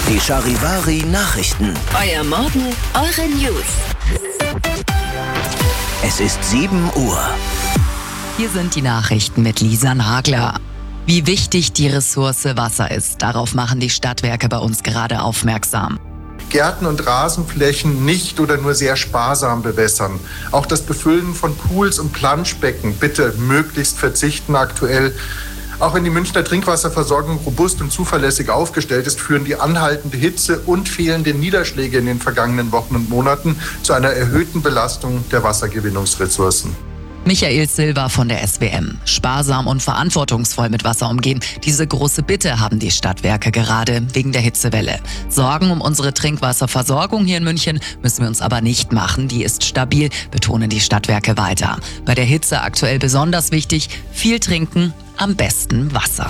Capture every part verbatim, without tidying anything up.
Die Charivari Nachrichten. Euer Morgen, eure News. Es ist sieben Uhr. Hier sind die Nachrichten mit Lisa Nagler. Wie wichtig die Ressource Wasser ist, darauf machen die Stadtwerke bei uns gerade aufmerksam. Gärten und Rasenflächen nicht oder nur sehr sparsam bewässern. Auch das Befüllen von Pools und Planschbecken bitte möglichst verzichten aktuell. Auch wenn die Münchner Trinkwasserversorgung robust und zuverlässig aufgestellt ist, führen die anhaltende Hitze und fehlende Niederschläge in den vergangenen Wochen und Monaten zu einer erhöhten Belastung der Wassergewinnungsressourcen. Michael Silva von der S W M. Sparsam und verantwortungsvoll mit Wasser umgehen. Diese große Bitte haben die Stadtwerke gerade wegen der Hitzewelle. Sorgen um unsere Trinkwasserversorgung hier in München müssen wir uns aber nicht machen. Die ist stabil, betonen die Stadtwerke weiter. Bei der Hitze aktuell besonders wichtig, viel trinken, am besten Wasser.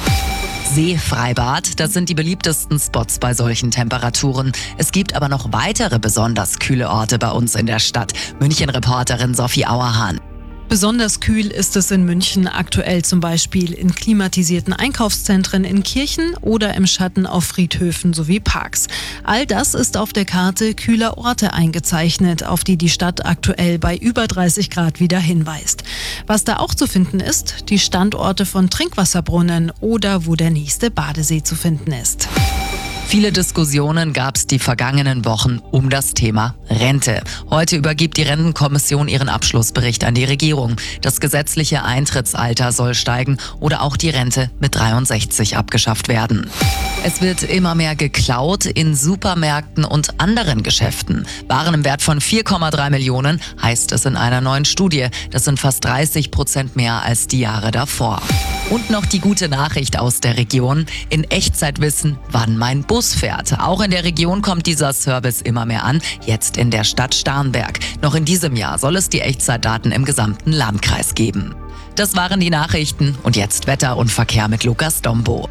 Seefreibad, das sind die beliebtesten Spots bei solchen Temperaturen. Es gibt aber noch weitere besonders kühle Orte bei uns in der Stadt. München-Reporterin Sophie Auerhahn. Besonders kühl ist es in München aktuell zum Beispiel in klimatisierten Einkaufszentren, in Kirchen oder im Schatten auf Friedhöfen sowie Parks. All das ist auf der Karte kühler Orte eingezeichnet, auf die die Stadt aktuell bei über dreißig Grad wieder hinweist. Was da auch zu finden ist, die Standorte von Trinkwasserbrunnen oder wo der nächste Badesee zu finden ist. Viele Diskussionen gab es die vergangenen Wochen um das Thema Rente. Heute übergibt die Rentenkommission ihren Abschlussbericht an die Regierung. Das gesetzliche Eintrittsalter soll steigen oder auch die Rente mit dreiundsechzig abgeschafft werden. Es wird immer mehr geklaut in Supermärkten und anderen Geschäften. Waren im Wert von vier Komma drei Millionen, heißt es in einer neuen Studie. Das sind fast dreißig Prozent mehr als die Jahre davor. Und noch die gute Nachricht aus der Region. In Echtzeit wissen, wann mein Bus fährt. Auch in der Region kommt dieser Service immer mehr an, jetzt in der Stadt Starnberg. Noch in diesem Jahr soll es die Echtzeitdaten im gesamten Landkreis geben. Das waren die Nachrichten und jetzt Wetter und Verkehr mit Lukas Dombo.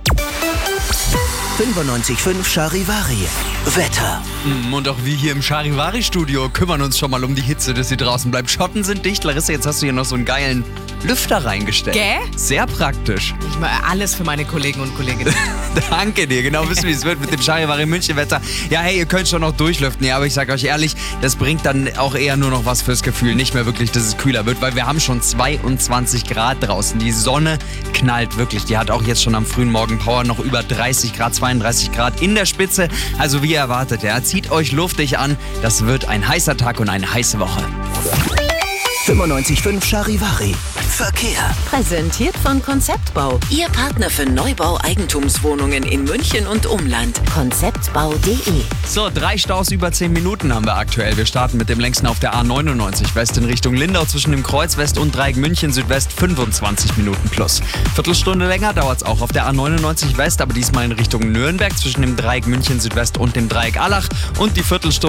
fünfundneunzig Komma fünf Charivari. Wetter. Und auch wir hier im Charivari-Studio kümmern uns schon mal um die Hitze, dass sie draußen bleibt. Schotten sind dicht. Larissa, jetzt hast du hier noch so einen geilen Lüfter reingestellt. Gell? Sehr praktisch. Ich mache alles für meine Kollegen und Kolleginnen. Danke dir. Genau, wissen wie es wird mit dem Charivari München-Wetter. Ja, hey, ihr könnt schon noch durchlüften. Ja, aber ich sage euch ehrlich, das bringt dann auch eher nur noch was fürs Gefühl. Nicht mehr wirklich, dass es kühler wird, weil wir haben schon zweiundzwanzig Grad draußen. Die Sonne knallt wirklich. Die hat auch jetzt schon am frühen Morgen Power, noch über dreißig Grad, zweiunddreißig Grad in der Spitze. Also wie ihr erwartet, ja, zieht euch luftig an. Das wird ein heißer Tag und eine heiße Woche. fünfundneunzig Komma fünf Charivari. Verkehr. Präsentiert von Konzeptbau. Ihr Partner für Neubau-Eigentumswohnungen in München und Umland. konzeptbau punkt de. So, drei Staus über zehn Minuten haben wir aktuell. Wir starten mit dem längsten auf der A neunundneunzig West in Richtung Lindau zwischen dem Kreuz West und Dreieck München Südwest fünfundzwanzig Minuten plus. Viertelstunde länger dauert es auch auf der A neunundneunzig West, aber diesmal in Richtung Nürnberg zwischen dem Dreieck München Südwest und dem Dreieck Allach und die Viertelstunde